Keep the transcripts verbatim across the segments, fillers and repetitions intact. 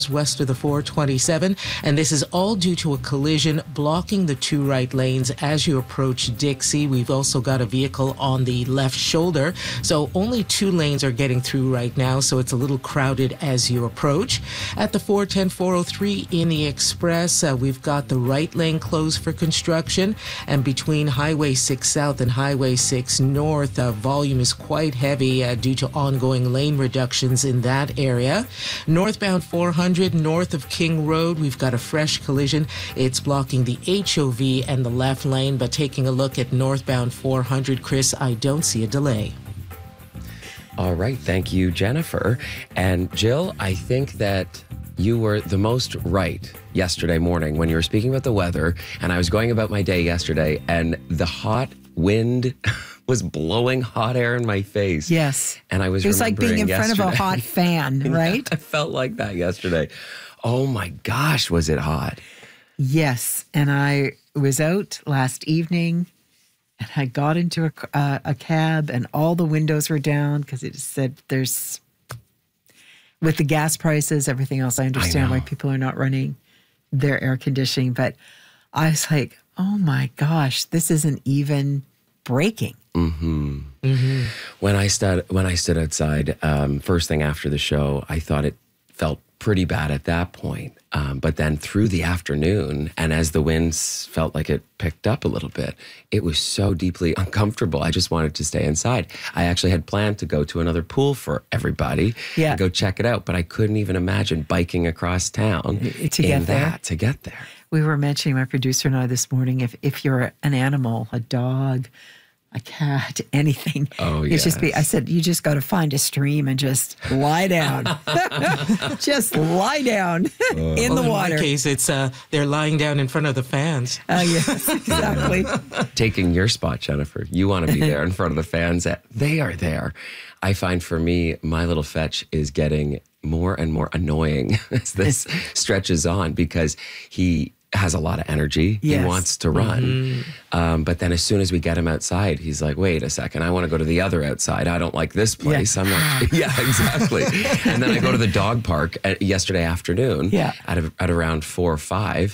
west of the four twenty-seven, and this is all due to a collision blocking the two right lanes as you approach Dixie. We've also got a vehicle on the left shoulder, so only two lanes are getting through right now, so it's a little crowded as you approach. At the four ten, four oh three in the Express, uh, we've got the right lane closed for construction, and between Highway six South and Highway six North, uh, volume is quite heavy uh, due to ongoing lane reductions in that area. Northbound four hundred north of King Road, we've got a fresh collision. It's blocking the H O V and the left lane, but taking a look at northbound four hundred, Chris, I don't see a delay. All right. Thank you, Jennifer. And Jill, I think that you were the most right yesterday morning when you were speaking about the weather, and I was going about my day yesterday, and the hot wind was blowing hot air in my face. Yes. And I was It was like being in yesterday. front of a hot fan, right? I felt like that yesterday. Oh my gosh, was it hot? Yes. And I was out last evening and I got into a, uh, a cab and all the windows were down because it said there's, with the gas prices, everything else, I understand I why people are not running their air conditioning. But I was like, oh my gosh, this isn't even breaking. Mm-hmm. Mm-hmm. When I stood when I stood outside, um, first thing after the show, I thought it felt pretty bad at that point. Um, but then through the afternoon, and as the winds felt like it picked up a little bit, it was so deeply uncomfortable. I just wanted to stay inside. I actually had planned to go to another pool for everybody Yeah. and go check it out, but I couldn't even imagine biking across town To get in there? that to get there. We were mentioning, my producer and I this morning, if if you're an animal, a dog, a cat, anything, Oh, it's just be. yes. I said, you just got to find a stream and just lie down, just lie down in Well, the in water. my case, it's uh, they're lying down in front of the fans. Oh yes, exactly. Taking your spot, Jennifer. You want to be there in front of the fans. They are there. I find for me, my little fetch is getting more and more annoying as this stretches on because he has a lot of energy. Yes. He wants to run. Mm-hmm. Um, but then as soon as we get him outside, he's like, wait a second, I want to go to the other outside. I don't like this place. Yeah. I'm not. Yeah, exactly. And then I go to the dog park at, yesterday afternoon Yeah. at, a, at around four or five.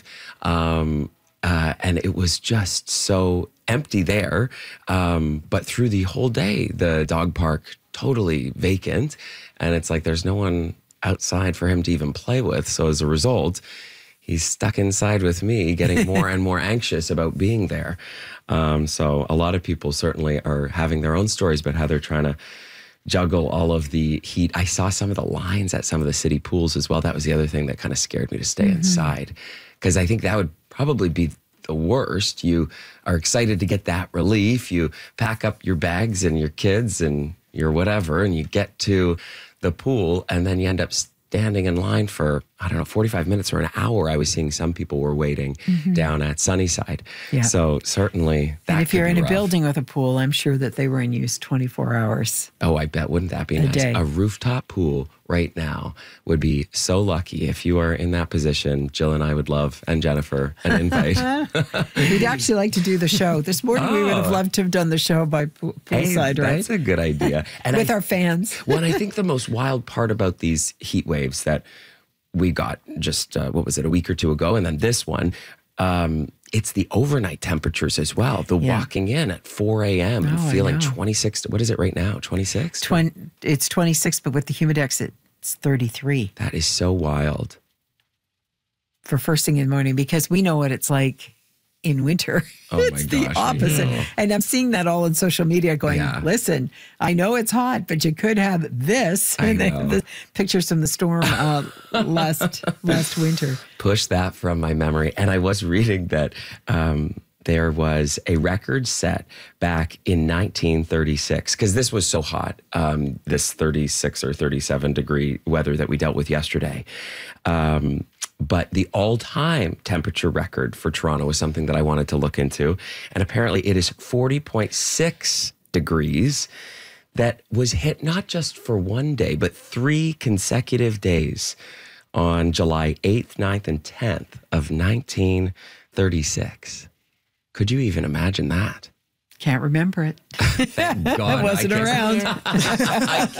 Um, uh, and it was just so empty there. Um, but through the whole day, the dog park totally vacant. And it's like there's no one outside for him to even play with. So as a result, he's stuck inside with me, getting more and more anxious about being there. Um, so a lot of people certainly are having their own stories about how they're trying to juggle all of the heat. I saw some of the lines at some of the city pools as well. That was the other thing that kind of scared me to stay Mm-hmm. inside, because I think that would probably be the worst. You are excited to get that relief. You pack up your bags and your kids and your whatever, and you get to the pool, and then you end up standing in line for, I don't know, forty-five minutes or an hour. I was seeing some people were waiting down at Sunnyside. Yeah. So certainly that And if could you're be in a rough. building with a pool, I'm sure that they were in use twenty-four hours. Oh, I bet. Wouldn't that be A nice? day. A rooftop pool right now would be so lucky. If you are in that position, Jill and I would love, and Jennifer, an invite. We'd actually like to do the show. This morning we would have Oh. loved to have done the show by pool- Hey, poolside, right? that's a good idea. And With I, our fans. well, and I think the most wild part about these heat waves that we got just, uh, what was it, a week or two ago, and then this one, um, it's the overnight temperatures as well. The Yeah. walking in at four a.m. and Oh, I feeling know. twenty-six, what is it right now, twenty-six? Twen- it's twenty-six, but with the Humidex, it's thirty-three That is so wild. for first thing in the morning because we know what it's like in winter. Oh my it's the gosh, I opposite. know. And I'm seeing that all on social media going, Yeah. listen, I know it's hot, but you could have this. I And they know. have the pictures from the storm uh, last last winter. Push that from my memory. And I was reading that um, there was a record set back in nineteen thirty-six, because this was so hot, um, this thirty-six or thirty-seven degree weather that we dealt with yesterday. Um, but the all-time temperature record for Toronto was something that I wanted to look into. And apparently it is forty point six degrees that was hit not just for one day, but three consecutive days on July eighth, ninth, and tenth of nineteen thirty-six. Could you even imagine that? Can't remember it. Thank God. I wasn't I can't- around. I